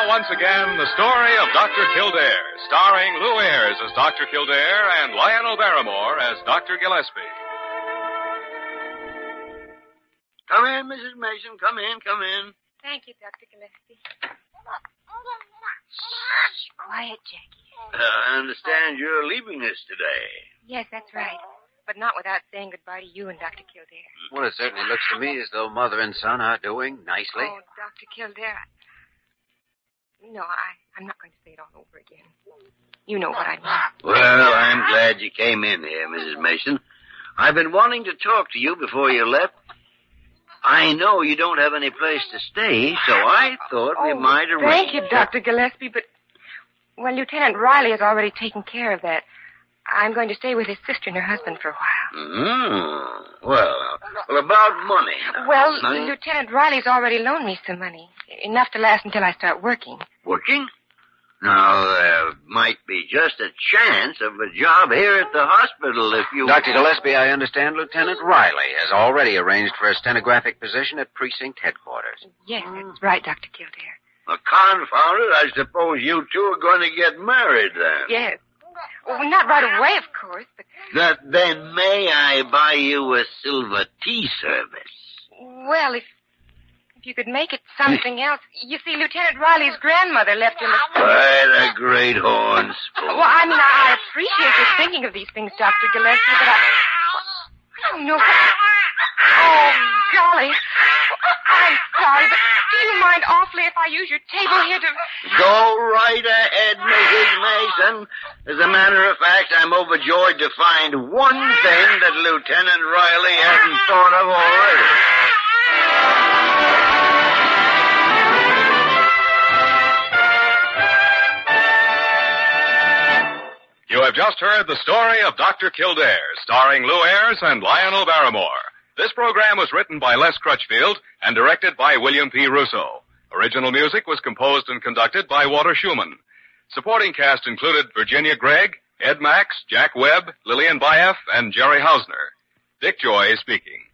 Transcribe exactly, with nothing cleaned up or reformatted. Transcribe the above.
now, once again, the story of Doctor Kildare, starring Lou Ayres as Doctor Kildare and Lionel Barrymore as Doctor Gillespie. Come in, Missus Mason. Come in, come in. Thank you, Doctor Gillespie. Shh, quiet, Jackie. Uh, I understand you're leaving us today. Yes, that's right. But not without saying goodbye to you and Doctor Kildare. Well, it certainly looks to me as though Mother and Son are doing nicely. Oh, Doctor Kildare. No, I, I'm not going to say it all over again. You know what I mean. Well, I'm glad you came in here, Missus Mason. I've been wanting to talk to you before you left. I know you don't have any place to stay, so I thought oh, we might arrange... Thank you, Doctor Gillespie, but... Well, Lieutenant Riley has already taken care of that. I'm going to stay with his sister and her husband for a while. Mm-hmm. Well, well, about money. Well, money? Lieutenant Riley's already loaned me some money. Enough to last until I start working. Working? Now, there might be just a chance of a job here at the hospital if you... Doctor Gillespie, I understand Lieutenant Riley has already arranged for a stenographic position at precinct headquarters. Yes, that's right, Doctor Kildare. Well, confound it, I suppose you two are going to get married then. Yes. Well, not right away, of course, but... That, then may I buy you a silver tea service? Well, if... If you could make it something else. You see, Lieutenant Riley's grandmother left him a... By the great horn spoon. Well, I mean, I, I appreciate your thinking of these things, Doctor Gillespie, but I... I don't know what... Oh, golly. I'm sorry, but do you mind awfully if I use your table here to... Go right ahead, Missus Mason. As a matter of fact, I'm overjoyed to find one thing that Lieutenant Riley hadn't thought of already. You have just heard the story of Doctor Kildare, starring Lou Ayres and Lionel Barrymore. This program was written by Les Crutchfield and directed by William P. Russo. Original music was composed and conducted by Walter Schumann. Supporting cast included Virginia Gregg, Ed Max, Jack Webb, Lillian Baeff, and Jerry Hausner. Dick Joy speaking.